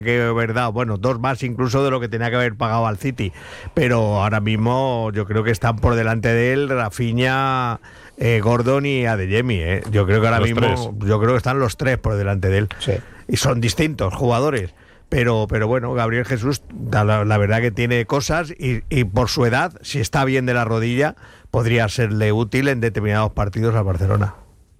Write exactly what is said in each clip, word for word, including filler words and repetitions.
que verdad, bueno, dos más incluso de lo que tenía que haber pagado al City, pero ahora mismo yo creo que están por delante de él Rafinha, eh, Gordon y Adeyemi, ¿eh? Yo creo que ahora los mismo, tres. yo creo que están los tres por delante de él, sí. Y son distintos jugadores, pero, pero bueno, Gabriel Jesús, la, la verdad que tiene cosas y, y por su edad, si está bien de la rodilla, podría serle útil en determinados partidos al Barcelona.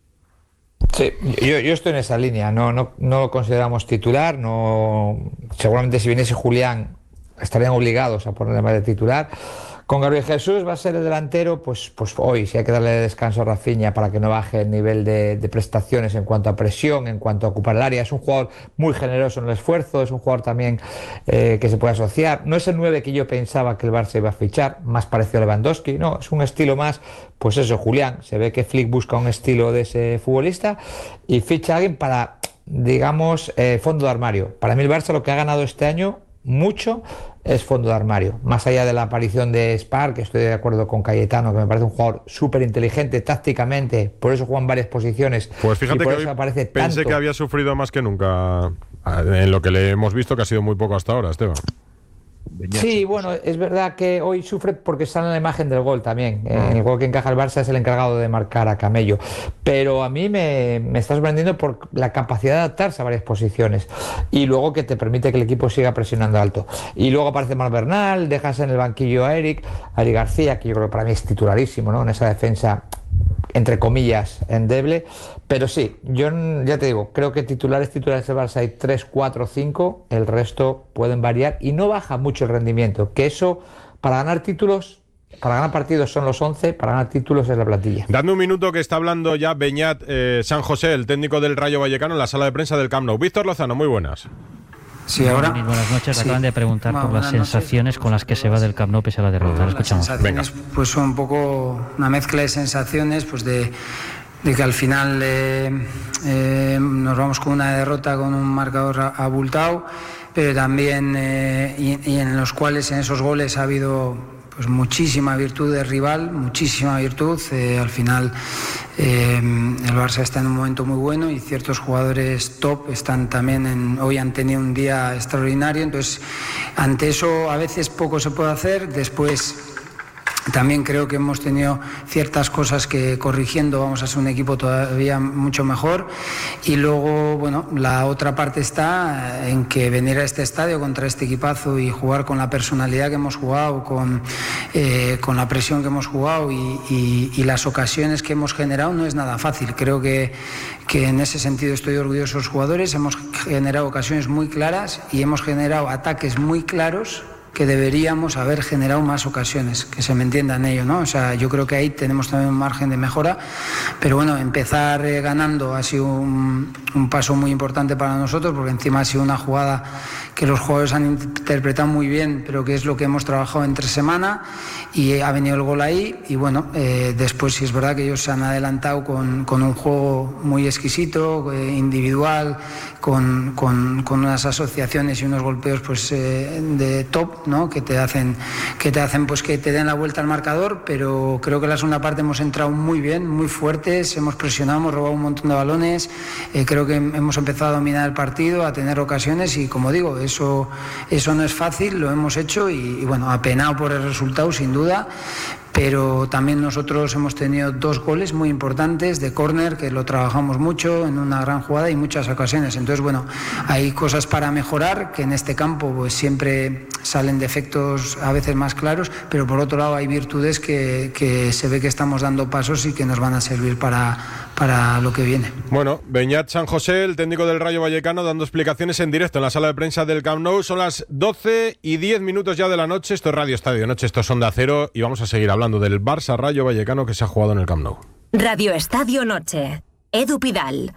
Sí, yo, yo estoy en esa línea, no, no, no lo consideramos titular, no, seguramente si viniese Julián estarían obligados a ponerle más de titular. Con Gabriel Jesús va a ser el delantero, pues, pues hoy si hay que darle descanso a Rafinha para que no baje el nivel de, de prestaciones en cuanto a presión, en cuanto a ocupar el área. Es un jugador muy generoso en el esfuerzo, es un jugador también eh, que se puede asociar. No es el nueve que yo pensaba que el Barça iba a fichar, más parecido a Lewandowski, no, es un estilo más, pues eso, Julián. Se ve que Flick busca un estilo de ese futbolista y ficha a alguien para, digamos, eh, fondo de armario. Para mí el Barça lo que ha ganado este año mucho es fondo de armario, más allá de la aparición de Spar, que estoy de acuerdo con Cayetano, que me parece un jugador súper inteligente tácticamente, por eso juega en varias posiciones. Pues fíjate y por que eso hoy aparece pensé tanto. que había sufrido más que nunca en lo que le hemos visto, que ha sido muy poco hasta ahora, Esteban. Sí, bueno, es verdad que hoy sufre porque sale en la imagen del gol también. En el gol que encaja el Barça es el encargado de marcar a Camello. Pero a mí me, me está sorprendiendo por la capacidad de adaptarse a varias posiciones y luego que te permite que el equipo siga presionando alto. Y luego aparece Marc Bernal, dejas en el banquillo a Eric, a Eric García, que yo creo que para mí es titularísimo, ¿no? En esa defensa, entre comillas, endeble. Pero sí, yo ya te digo, creo que titulares, titulares del Barça hay tres, cuatro, cinco, el resto pueden variar y no baja mucho el rendimiento, que eso, para ganar títulos, para ganar partidos son los once, para ganar títulos es la plantilla. Dame un minuto que está hablando ya Beñat eh, San José, el técnico del Rayo Vallecano, en la sala de prensa del Camp Nou. Víctor Lozano, muy buenas. Sí, ahora. Buenas noches, Sí. acaban de preguntar Bueno, por las sensaciones noches. con las que se va del Camp Nou pese a la derrota. Lo escuchamos. Las sensaciones, Venga. pues son un poco una mezcla de sensaciones, pues de, de que al final eh, eh, nos vamos con una derrota con un marcador abultado, pero también eh, y, y en los cuales en esos goles ha habido pues muchísima virtud de rival, muchísima virtud. Eh, al final eh, el Barça está en un momento muy bueno y ciertos jugadores top están también en, hoy han tenido un día extraordinario. Entonces, ante eso a veces poco se puede hacer. Después también creo que hemos tenido ciertas cosas que corrigiendo vamos a ser un equipo todavía mucho mejor. Y luego, bueno, la otra parte está en que venir a este estadio contra este equipazo y jugar con la personalidad que hemos jugado, con, eh, con la presión que hemos jugado y, y, y las ocasiones que hemos generado no es nada fácil. Creo que, que en ese sentido estoy orgulloso de los jugadores. Hemos generado ocasiones muy claras y hemos generado ataques muy claros que deberíamos haber generado más ocasiones, que se me entienda en ello, ¿no? O sea, yo creo que ahí tenemos también un margen de mejora, pero bueno, empezar eh, ganando ha sido un, un paso muy importante para nosotros, porque encima ha sido una jugada que los jugadores han interpretado muy bien, pero que es lo que hemos trabajado entre semana, y ha venido el gol ahí, y bueno, eh, después sí es verdad que ellos se han adelantado con, con un juego muy exquisito, eh, individual, con, con, con unas asociaciones y unos golpeos pues eh, de top, ¿no? que te hacen que te hacen pues que te den la vuelta al marcador. Pero creo que en la segunda parte hemos entrado muy bien, muy fuertes, hemos presionado, hemos robado un montón de balones, eh, creo que hemos empezado a dominar el partido, a tener ocasiones, y como digo, eso eso no es fácil, lo hemos hecho y, y bueno, apenado por el resultado sin duda. Pero también nosotros hemos tenido dos goles muy importantes de córner, que lo trabajamos mucho en una gran jugada y muchas ocasiones. Entonces, bueno, hay cosas para mejorar, que en este campo pues siempre salen defectos a veces más claros, pero por otro lado hay virtudes que, que se ve que estamos dando pasos y que nos van a servir para, para lo que viene. Bueno, Beñat San José, el técnico del Rayo Vallecano, dando explicaciones en directo en la sala de prensa del Camp Nou. Son las doce y diez minutos ya de la noche. Esto es Radio Estadio Noche, esto es Onda Cero, y vamos a seguir hablando hablando del Barça Rayo Vallecano que se ha jugado en el Camp Nou. Radio Estadio Noche. Edu Pidal.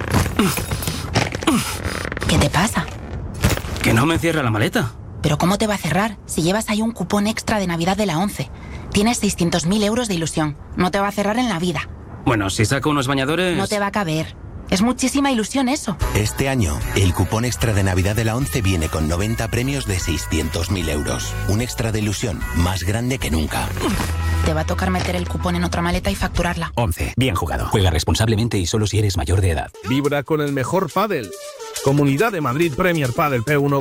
¿Qué te pasa? Que no me cierra la maleta. ¿Pero cómo te va a cerrar si llevas ahí un cupón extra de Navidad de la ONCE? Tienes seiscientos mil euros de ilusión. No te va a cerrar en la vida. Bueno, si saco unos bañadores... No te va a caber. Es muchísima ilusión eso. Este año, el cupón extra de Navidad de la ONCE viene con noventa premios de seiscientos mil euros. Un extra de ilusión más grande que nunca. Te va a tocar meter el cupón en otra maleta y facturarla. ONCE. Bien jugado. Juega responsablemente y solo si eres mayor de edad. Vibra con el mejor pádel. Comunidad de Madrid Premier Padel P uno